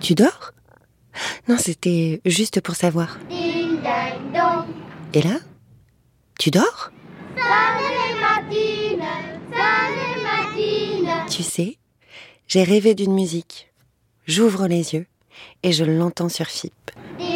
Tu dors ? Non, c'était juste pour savoir. Ding dang dong. Et là ? Tu dors ? Sunday mattina. Tu sais, j'ai rêvé d'une musique. J'ouvre les yeux et je l'entends sur FIP. Ding